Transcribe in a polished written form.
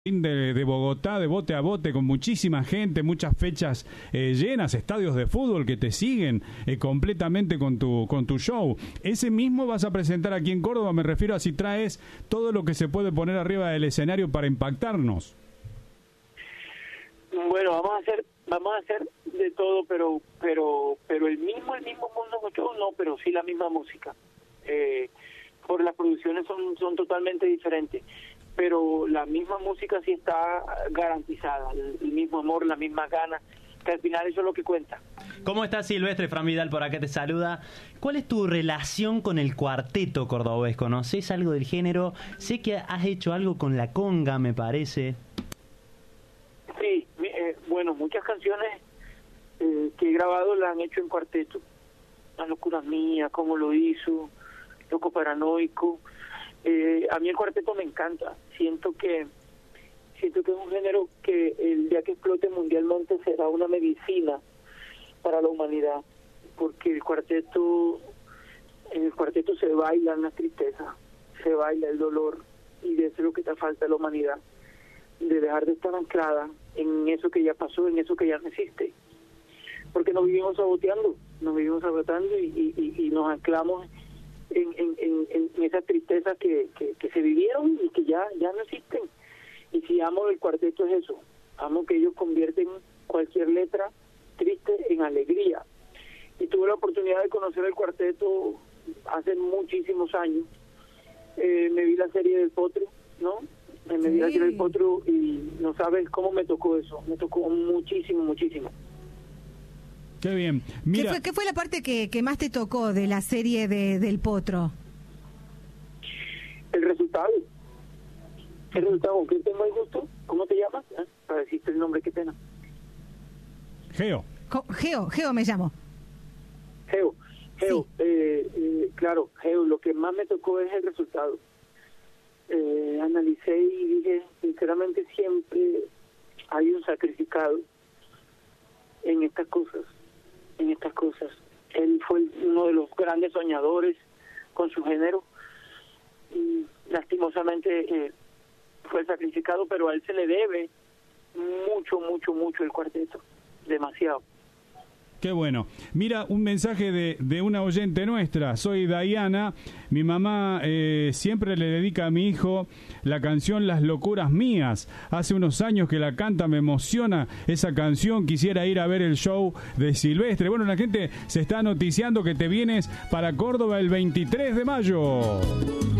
de Bogotá, de bote a bote, con muchísima gente, muchas fechas llenas, estadios de fútbol que te siguen completamente con tu show. Ese mismo vas a presentar aquí en Córdoba, me refiero a si traes todo lo que se puede poner arriba del escenario para impactarnos. Bueno, vamos a hacer de todo, pero el mismo mundo show no, pero sí la misma música. Por las producciones son totalmente diferentes, pero la misma música sí está garantizada, el mismo amor, la misma ganas, que al final eso es lo que cuenta. ¿Cómo estás, Silvestre? Fran Vidal por acá te saluda. ¿Cuál es tu relación con el cuarteto cordobés? ¿Conoces algo del género? Sé que has hecho algo con la conga, me parece. Sí, bueno, muchas canciones que he grabado las han hecho en cuarteto. La locura mía, Cómo lo hizo, Loco Paranoico. A mí el cuarteto me encanta. Siento que es un género que el día que explote mundialmente será una medicina para la humanidad, porque el cuarteto se baila en la tristeza, se baila el dolor, y de eso es lo que te falta a la humanidad, de dejar de estar anclada en eso que ya pasó, en eso que ya no existe, porque nos vivimos saboteando y nos anclamos en esa tristeza que se vivieron y que ya no existen. Y si amo el cuarteto es eso, amo que ellos convierten cualquier letra triste en alegría. Y tuve la oportunidad de conocer el cuarteto hace muchísimos años. Me vi la serie del Potro, ¿no? Me vi la serie del Potro y no sabes cómo me tocó eso, me tocó muchísimo. Qué bien. Mira, ¿Qué fue la parte que más te tocó de la serie del Potro? El resultado, ¿con quién tengo el gusto? ¿Cómo te llamas? Para decirte el nombre, qué pena. Geo. Geo me llamo. Geo, sí. Claro, Geo, lo que más me tocó es el resultado. Analicé y dije, sinceramente siempre hay un sacrificado en estas cosas. Él fue uno de los grandes soñadores con su género y lastimosamente fue sacrificado, pero a él se le debe mucho el cuarteto, demasiado. Qué bueno. Mira, un mensaje de una oyente nuestra. Soy Diana. Mi mamá siempre le dedica a mi hijo la canción Las locuras mías. Hace unos años que la canta, me emociona esa canción. Quisiera ir a ver el show de Silvestre. Bueno, la gente se está noticiando que te vienes para Córdoba el 23 de mayo.